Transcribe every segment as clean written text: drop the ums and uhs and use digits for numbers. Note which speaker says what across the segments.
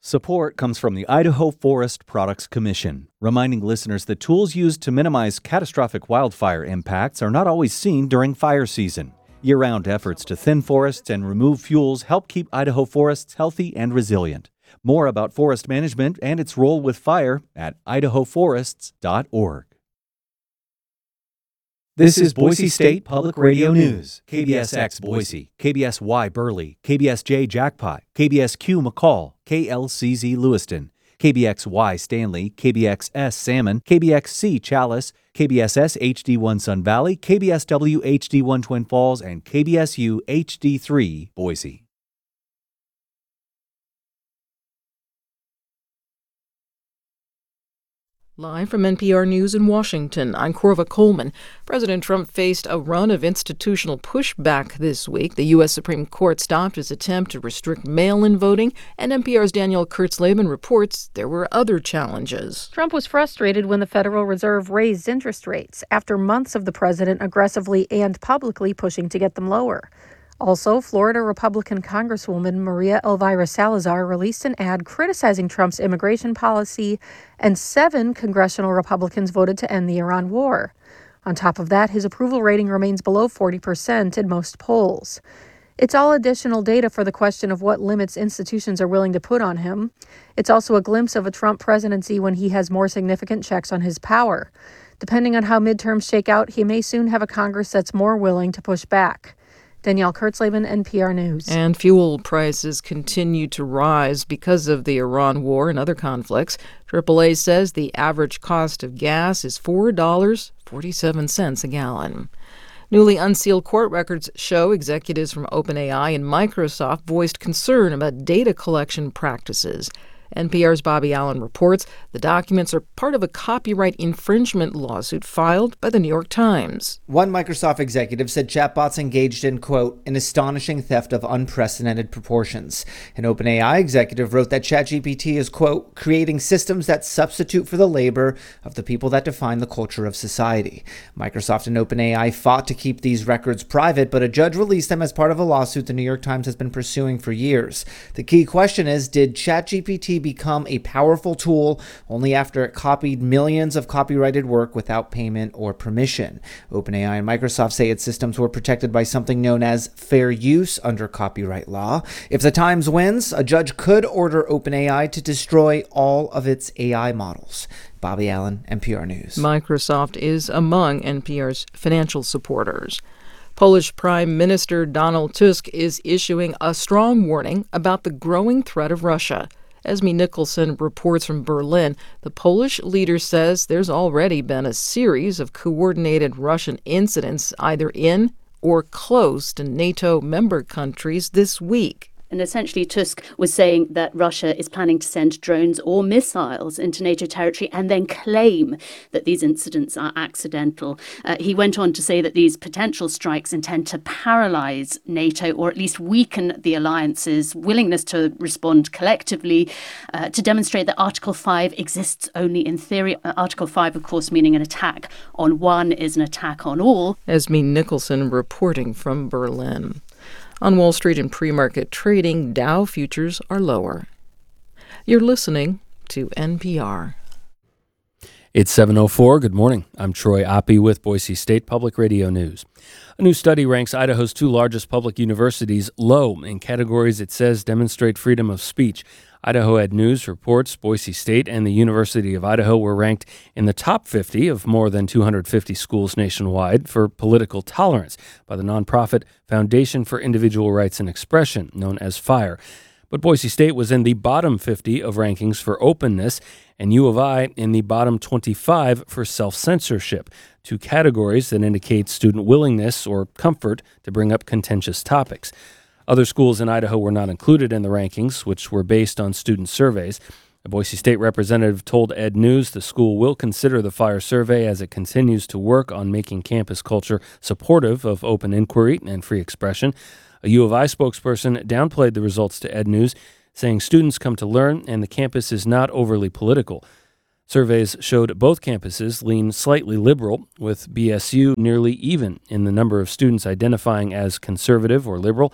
Speaker 1: Support comes from the Idaho Forest Products Commission, reminding listeners that tools used to minimize catastrophic wildfire impacts are not always seen during fire season. Year-round efforts to thin forests and remove fuels help keep Idaho forests healthy and resilient. More about forest management and its role with fire at idahoforests.org. This is Boise State Public Radio News. KBSX Boise, KBSY Burley, KBSJ Jackpot, KBSQ McCall, KLCZ Lewiston, KBXY Stanley, KBXS Salmon, KBXC Chalice, KBSS HD1 Sun Valley, KBSW HD1 Twin Falls, and KBSU HD3 Boise.
Speaker 2: Live from NPR News in Washington, I'm Corva Coleman. President Trump faced a run of institutional pushback this week. The U.S. Supreme Court stopped his attempt to restrict mail-in voting, and NPR's Danielle Kurtzleben reports there were other challenges.
Speaker 3: Trump was frustrated when the Federal Reserve raised interest rates after months of the president aggressively and publicly pushing to get them lower. Also, Florida Republican Congresswoman Maria Elvira Salazar released an ad criticizing Trump's immigration policy, and 7 congressional Republicans voted to end the Iran war. On top of that, his approval rating remains below 40% in most polls. It's all additional data for the question of what limits institutions are willing to put on him. It's also a glimpse of a Trump presidency when he has more significant checks on his power. Depending on how midterms shake out, he may soon have a Congress that's more willing to push back. Danielle Kurtzleben, NPR News.
Speaker 2: And fuel prices continue to rise because of the Iran war and other conflicts. AAA says the average cost of gas is $4.47 a gallon. Newly unsealed court records show executives from OpenAI and Microsoft voiced concern about data collection practices. NPR's Bobby Allen reports the documents are part of a copyright infringement lawsuit filed by the New York Times.
Speaker 4: One Microsoft executive said chatbots engaged in, quote, an astonishing theft of unprecedented proportions. An OpenAI executive wrote that ChatGPT is, quote, creating systems that substitute for the labor of the people that define the culture of society. Microsoft and OpenAI fought to keep these records private, but a judge released them as part of a lawsuit the New York Times has been pursuing for years. The key question is, did ChatGPT become a powerful tool only after it copied millions of copyrighted work without payment or permission? OpenAI and Microsoft say its systems were protected by something known as fair use under copyright law. If the Times wins, a judge could order OpenAI to destroy all of its AI models. Bobby Allen, NPR News.
Speaker 2: Microsoft is among NPR's financial supporters. Polish Prime Minister Donald Tusk is issuing a strong warning about the growing threat of Russia. Esme Nicholson reports from Berlin. The Polish leader says there's already been a series of coordinated Russian incidents either in or close to NATO member countries this week.
Speaker 5: And essentially, Tusk was saying that Russia is planning to send drones or missiles into NATO territory and then claim that these incidents are accidental. He went on to say that these potential strikes intend to paralyze NATO, or at least weaken the alliance's willingness to respond collectively, to demonstrate that Article 5 exists only in theory. Article 5, of course, meaning an attack on one is an attack on all.
Speaker 2: Esme Nicholson reporting from Berlin. On Wall Street and pre-market trading, Dow futures are lower. You're listening to NPR.
Speaker 6: It's 7:04. Good morning. I'm Troy Oppie with Boise State Public Radio News. A new study ranks Idaho's 2 largest public universities low in categories it says demonstrate freedom of speech. Idaho Ed News reports Boise State and the University of Idaho were ranked in the top 50 of more than 250 schools nationwide for political tolerance by the nonprofit Foundation for Individual Rights and Expression, known as FIRE. But Boise State was in the bottom 50 of rankings for openness, and U of I in the bottom 25 for self-censorship, 2 categories that indicate student willingness or comfort to bring up contentious topics. Other schools in Idaho were not included in the rankings, which were based on student surveys. A Boise State representative told Ed News the school will consider the FIRE survey as it continues to work on making campus culture supportive of open inquiry and free expression. A U of I spokesperson downplayed the results to Ed News, saying students come to learn and the campus is not overly political. Surveys showed both campuses lean slightly liberal, with BSU nearly even in the number of students identifying as conservative or liberal.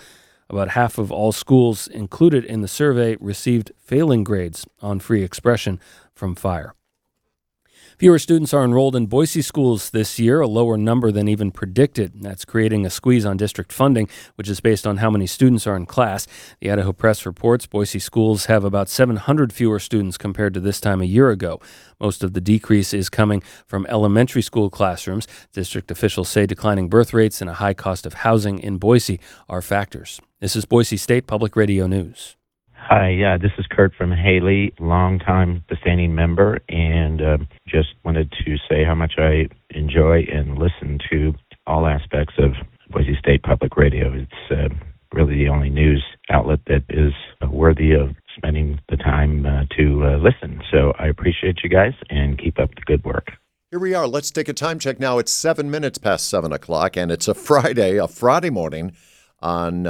Speaker 6: About half of all schools included in the survey received failing grades on free expression from FIRE. Fewer students are enrolled in Boise schools this year, a lower number than even predicted. That's creating a squeeze on district funding, which is based on how many students are in class. The Idaho Press reports Boise schools have about 700 fewer students compared to this time a year ago. Most of the decrease is coming from elementary school classrooms. District officials say declining birth rates and a high cost of housing in Boise are factors. This is Boise State Public Radio News.
Speaker 7: Hi, this is Kurt from Haley, longtime sustaining member, and just wanted to say how much I enjoy and listen to all aspects of Boise State Public Radio. It's really the only news outlet that is worthy of spending the time to listen. So I appreciate you guys, and keep up the good work.
Speaker 8: Here we are. Let's take a time check now. It's 7 minutes past 7 o'clock, and it's a Friday morning on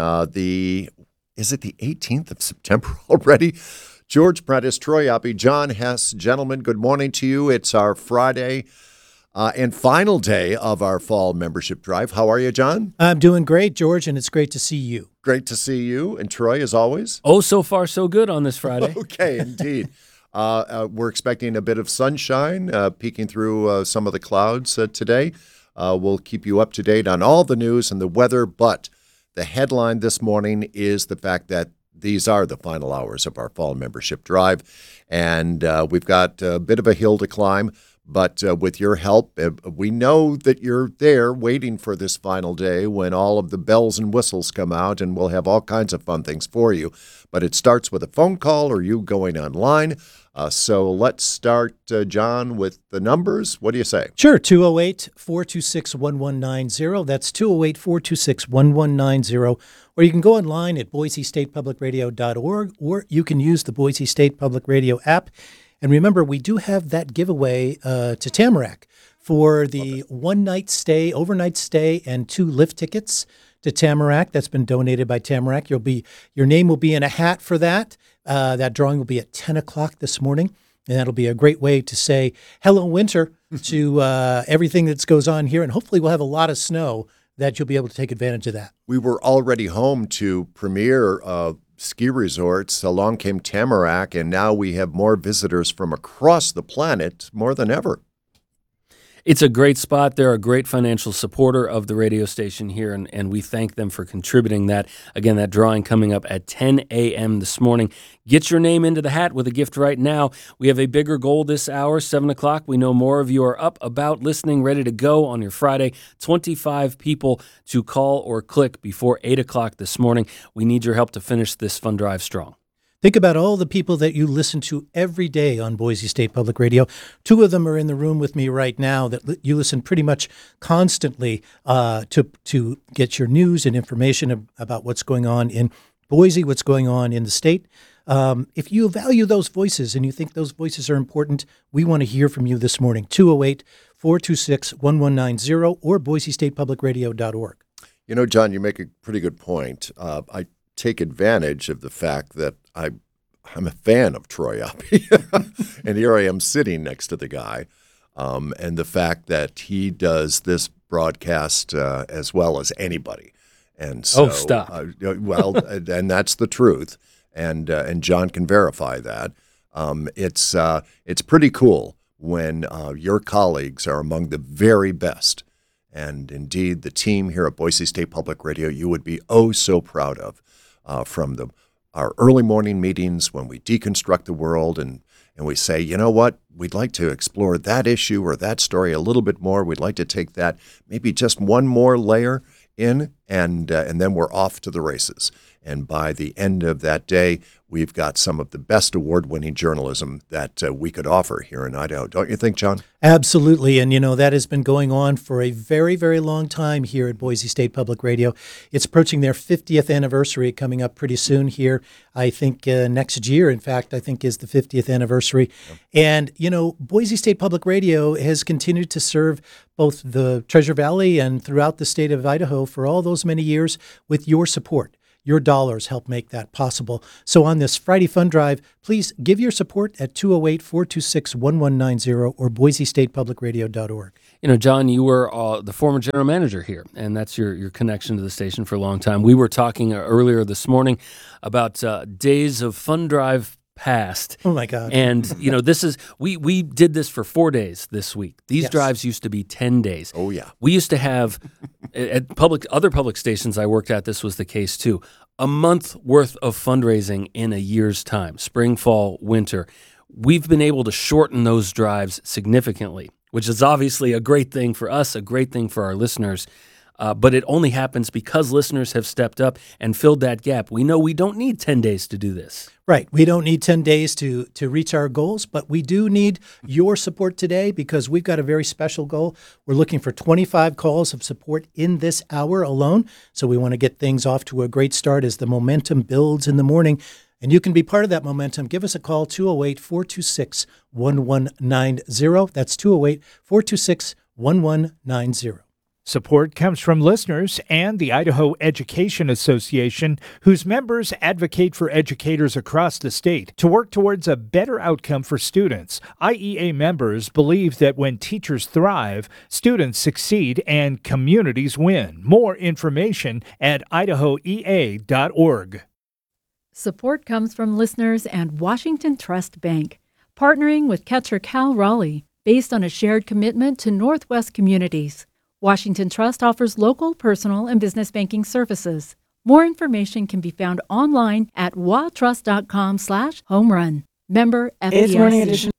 Speaker 8: Is it the 18th of September already? George Prentice, Troy Oppie, John Hess. Gentlemen, good morning to you. It's our Friday and final day of our fall membership drive. How are you, John?
Speaker 9: I'm doing great, George, and it's great to see you.
Speaker 8: Great to see you. And Troy, as always?
Speaker 6: Oh, so far so good on this Friday.
Speaker 8: Okay, indeed. We're expecting a bit of sunshine peeking through some of the clouds today. We'll keep you up to date on all the news and the weather, but the headline this morning is the fact that these are the final hours of our fall membership drive, and we've got a bit of a hill to climb, but with your help, we know that you're there waiting for this final day when all of the bells and whistles come out, and we'll have all kinds of fun things for you. But it starts with a phone call or you going online. So let's start, John, with the numbers. What do you say?
Speaker 9: Sure, 208-426-1190. That's 208-426-1190. Or you can go online at boisestatepublicradio.org, or you can use the Boise State Public Radio app. And remember, we do have that giveaway to Tamarack for the one-night stay, overnight stay, and 2 lift tickets to Tamarack. That's been donated by Tamarack. Your name will be in a hat for that. That drawing will be at 10 o'clock this morning, and that'll be a great way to say hello, winter, to everything that goes on here. And hopefully we'll have a lot of snow that you'll be able to take advantage of that.
Speaker 8: We were already home to premier ski resorts. Along came Tamarack, and now we have more visitors from across the planet, more than ever.
Speaker 6: It's a great spot. They're a great financial supporter of the radio station here, and we thank them for contributing that. Again, that drawing coming up at 10 a.m. this morning. Get your name into the hat with a gift right now. We have a bigger goal this hour, 7 o'clock. We know more of you are up, about, listening, ready to go on your Friday. 25 people to call or click before 8 o'clock this morning. We need your help to finish this fund drive strong.
Speaker 9: Think about all the people that you listen to every day on Boise State Public Radio. 2 of them are in the room with me right now that you listen pretty much constantly to get your news and information about what's going on in Boise, what's going on in the state. If you value those voices and you think those voices are important, we want to hear from you this morning. 208-426-1190 or boisestatepublicradio.org.
Speaker 8: You know, John, you make a pretty good point. I take advantage of the fact that I'm a fan of Troy Oppie, and here I am sitting next to the guy, and the fact that he does this broadcast as well as anybody. And so,
Speaker 6: stop.
Speaker 8: Well, and that's the truth, and John can verify that. It's pretty cool when your colleagues are among the very best, and indeed the team here at Boise State Public Radio you would be oh so proud of. From our early morning meetings when we deconstruct the world and we say, you know what, we'd like to explore that issue or that story a little bit more. We'd like to take that maybe just one more layer in, and then we're off to the races. And by the end of that day, we've got some of the best award-winning journalism that we could offer here in Idaho. Don't you think, John?
Speaker 9: Absolutely. And, you know, that has been going on for a very, very long time here at Boise State Public Radio. It's approaching their 50th anniversary coming up pretty soon here. I think next year, in fact, I think is the 50th anniversary. Yep. And, you know, Boise State Public Radio has continued to serve both the Treasure Valley and throughout the state of Idaho for all those many years with your support. Your dollars help make that possible. So on this Friday Fund Drive, please give your support at 208-426-1190 or BoiseStatePublicRadio.org.
Speaker 6: You know, John, you were the former general manager here, and that's your connection to the station for a long time. We were talking earlier this morning about days of Fund Drive past.
Speaker 9: Oh my God.
Speaker 6: And you know, this is we did this for 4 days this week. These drives used to be 10 days.
Speaker 8: Oh yeah.
Speaker 6: We used to have at other public stations I worked at, this was the case too. A month worth of fundraising in a year's time, spring, fall, winter. We've been able to shorten those drives significantly, which is obviously a great thing for us, a great thing for our listeners. But it only happens because listeners have stepped up and filled that gap. We know we don't need 10 days to do this.
Speaker 9: Right. We don't need 10 days to reach our goals, but we do need your support today because we've got a very special goal. We're looking for 25 calls of support in this hour alone. So we want to get things off to a great start as the momentum builds in the morning. And you can be part of that momentum. Give us a call, 208-426-1190. That's 208-426-1190.
Speaker 10: Support comes from listeners and the Idaho Education Association, whose members advocate for educators across the state to work towards a better outcome for students. IEA members believe that when teachers thrive, students succeed and communities win. More information at idahoea.org.
Speaker 11: Support comes from listeners and Washington Trust Bank, partnering with Catcher Cal Raleigh, based on a shared commitment to Northwest communities. Washington Trust offers local, personal, and business banking services. More information can be found online at watrust.com/homerun. Member FDIC.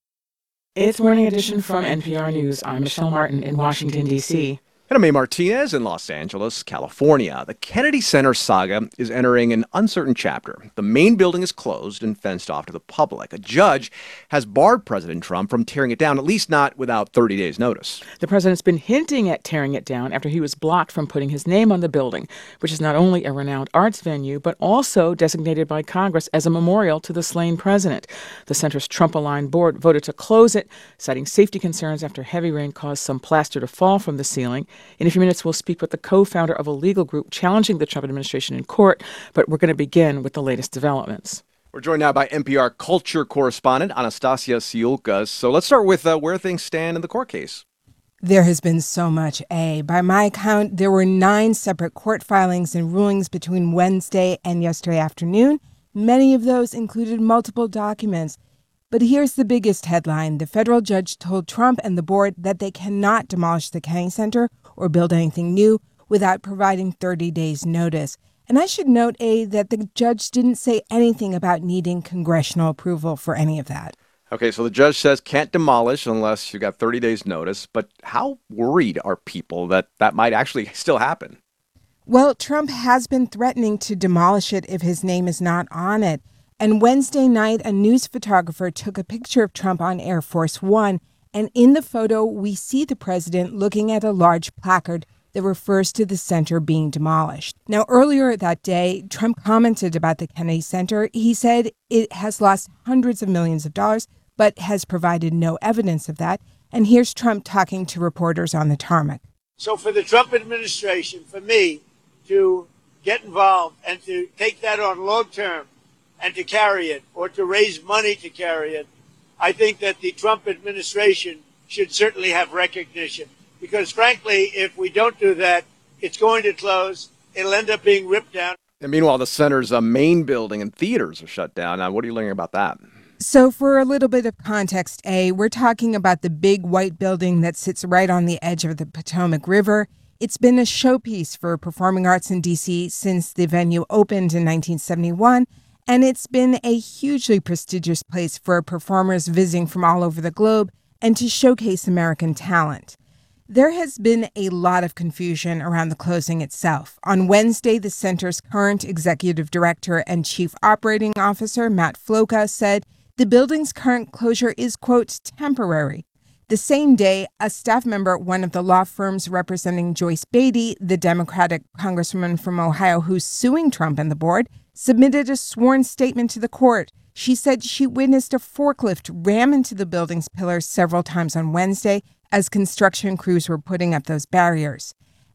Speaker 12: It's Morning Edition from NPR News. I'm Michelle Martin in Washington, D.C.
Speaker 13: And I'm A. Martinez in Los Angeles, California. The Kennedy Center saga is entering an uncertain chapter. The main building is closed and fenced off to the public. A judge has barred President Trump from tearing it down, at least not without 30 days' notice.
Speaker 12: The president's been hinting at tearing it down after he was blocked from putting his name on the building, which is not only a renowned arts venue, but also designated by Congress as a memorial to the slain president. The center's Trump-aligned board voted to close it, citing safety concerns after heavy rain caused some plaster to fall from the ceiling. In a few minutes, we'll speak with the co-founder of a legal group challenging the Trump administration in court, but we're going to begin with the latest developments.
Speaker 13: We're joined now by NPR culture correspondent Anastasia Siulka. So let's start with where things stand in the court case.
Speaker 14: There has been so much, By my count, there were 9 separate court filings and rulings between Wednesday and yesterday afternoon. Many of those included multiple documents. But here's the biggest headline. The federal judge told Trump and the board that they cannot demolish the Kennedy Center or build anything new without providing 30 days notice. And I should note, that the judge didn't say anything about needing congressional approval for any of that.
Speaker 13: Okay, so the judge says can't demolish unless you got 30 days notice. But how worried are people that that might actually still happen?
Speaker 14: Well, Trump has been threatening to demolish it if his name is not on it. And Wednesday night, a news photographer took a picture of Trump on Air Force One. And in the photo, we see the president looking at a large placard that refers to the center being demolished. Now, earlier that day, Trump commented about the Kennedy Center. He said it has lost hundreds of millions of dollars, but has provided no evidence of that. And here's Trump talking to reporters on the tarmac.
Speaker 15: So for the Trump administration, for me to get involved and to take that on long term, and to carry it, or to raise money to carry it, I think that the Trump administration should certainly have recognition. Because frankly, if we don't do that, it's going to close. It'll end up being ripped down.
Speaker 13: And meanwhile, the center's main building and theaters are shut down. Now, what are you learning about that?
Speaker 14: So for a little bit of context, we're talking about the big white building that sits right on the edge of the Potomac River. It's been a showpiece for performing arts in D.C. since the venue opened in 1971. And it's been a hugely prestigious place for performers visiting from all over the globe and to showcase American talent. There has been a lot of confusion around the closing itself. On Wednesday, the center's current executive director and chief operating officer, Matt Floca, said the building's current closure is, quote, temporary. The same day, a staff member at one of the law firms representing Joyce Beatty, the Democratic congresswoman from Ohio who's suing Trump and the board, submitted a sworn statement to the court. She said she witnessed a forklift ram into the building's pillars several times on Wednesday as construction crews were putting up those barriers.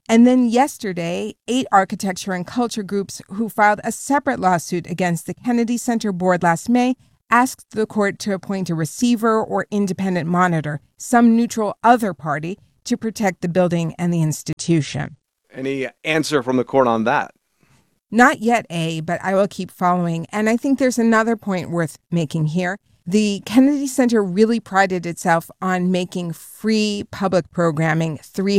Speaker 14: And then yesterday, 8 architecture and culture groups who filed a separate lawsuit against the Kennedy Center board last May asked the court to appoint a receiver or independent monitor, some neutral other party, to protect the building and the institution.
Speaker 13: Any answer from the court on that?
Speaker 14: Not yet, but I will keep following. And I think there's another point worth making here. The Kennedy Center really prided itself on making free public programming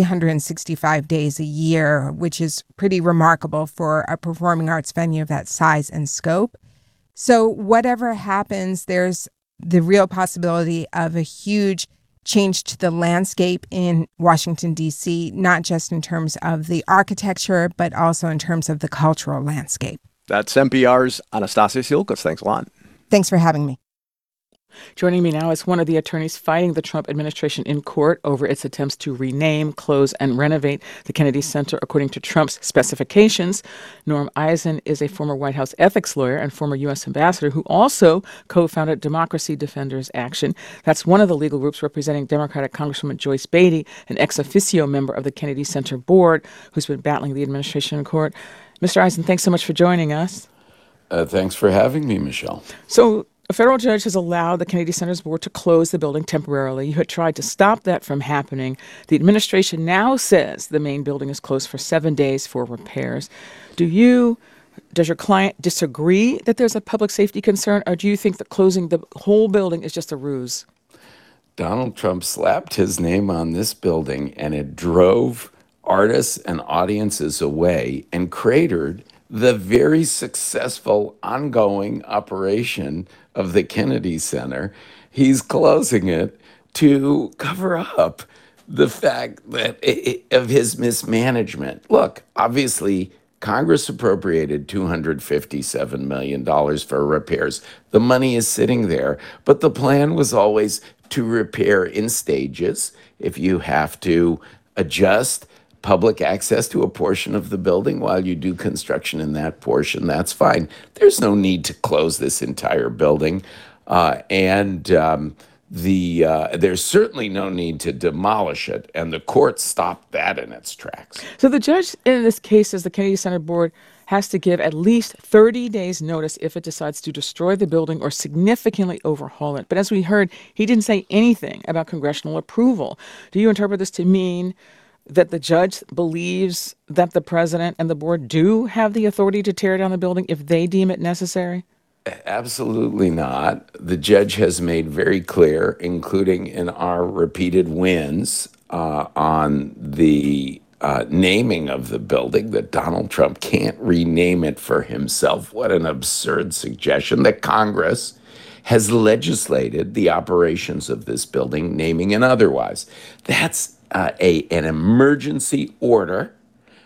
Speaker 14: 365 days a year, which is pretty remarkable for a performing arts venue of that size and scope. So whatever happens, there's the real possibility of a huge change to the landscape in Washington, D.C., not just in terms of the architecture, but also in terms of the cultural landscape.
Speaker 13: That's NPR's Anastasia Silkos. Thanks a lot.
Speaker 14: Thanks for having me.
Speaker 12: Joining me now is one of the attorneys fighting the Trump administration in court over its attempts to rename, close, and renovate the Kennedy Center according to Trump's specifications. Norm Eisen is a former White House ethics lawyer and former U.S. ambassador who also co-founded Democracy Defenders Action. That's one of the legal groups representing Democratic Congresswoman Joyce Beatty, an ex officio member of the Kennedy Center board who's been battling the administration in court. Mr. Eisen, thanks so much for joining us.
Speaker 16: Thanks for having me, Michelle.
Speaker 12: So, a federal judge has allowed the Kennedy Center's board to close the building temporarily. You had tried to stop that from happening. The administration now says the main building is closed for 7 days for repairs. Does your client disagree that there's a public safety concern, or do you think that closing the whole building is just a ruse?
Speaker 16: Donald Trump slapped his name on this building, and it drove artists and audiences away and cratered the very successful ongoing operation of the Kennedy Center. He's closing it to cover up the fact that of his mismanagement. Look, obviously, Congress appropriated $257 million for repairs. The money is sitting there, but the plan was always to repair in stages. If you have to adjust public access to a portion of the building while you do construction in that portion, that's fine. There's no need to close this entire building. There's certainly no need to demolish it, and the court stopped that in its tracks.
Speaker 12: So the judge in this case says the Kennedy Center board has to give at least 30 days notice if it decides to destroy the building or significantly overhaul it. But as we heard, he didn't say anything about congressional approval. Do you interpret this to mean that the judge believes that the president and the board do have the authority to tear down the building if they deem it necessary?
Speaker 16: Absolutely not. The judge has made very clear, including in our repeated wins on the naming of the building, that Donald Trump can't rename it for himself. What an absurd suggestion, that Congress has legislated the operations of this building, naming and otherwise. That's an emergency order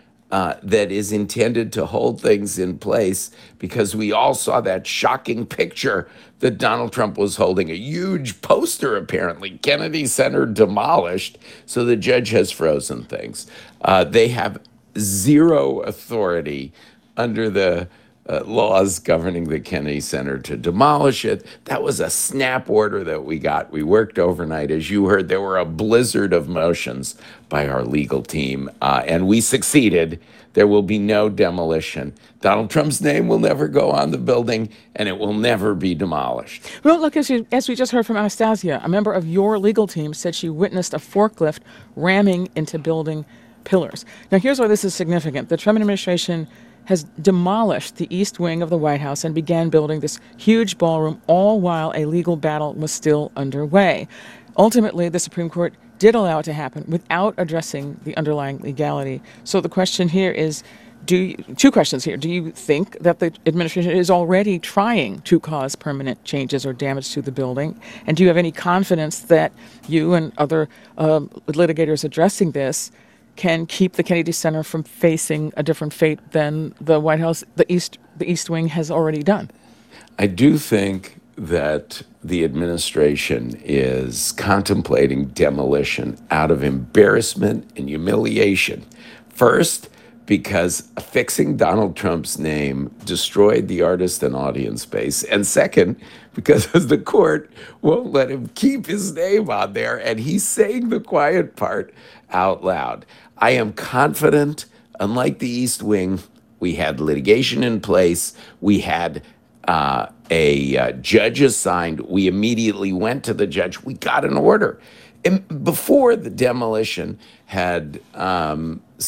Speaker 16: that is intended to hold things in place, because we all saw that shocking picture that Donald Trump was holding, a huge poster, apparently, Kennedy Center demolished. So the judge has frozen things. They have zero authority under the laws governing the Kennedy Center to demolish it. That was a snap order that we got. We worked overnight. As you heard, there were a blizzard of motions by our legal team, and we succeeded. There will be no demolition. Donald Trump's name will never go on the building, and it will never be demolished.
Speaker 12: Well, look, as we just heard from Anastasia, a member of your legal team said she witnessed a forklift ramming into building pillars. Now, here's why this is significant. The Trump administration has demolished the east wing of the White House and began building this huge ballroom, all while a legal battle was still underway. Ultimately, the Supreme Court did allow it to happen without addressing the underlying legality. So the question here is, two questions here. Do you think that the administration is already trying to cause permanent changes or damage to the building? And do you have any confidence that you and other litigators addressing this can keep the Kennedy Center from facing a different fate than the White House, the East Wing, has already done?
Speaker 16: I do think that the administration is contemplating demolition out of embarrassment and humiliation. First, because affixing Donald Trump's name destroyed the artist and audience base. And second, because the court won't let him keep his name on there, and he's saying the quiet part out loud. I am confident, unlike the East Wing, we had litigation in place. We had a judge assigned. We immediately went to the judge. We got an order. And before the demolition had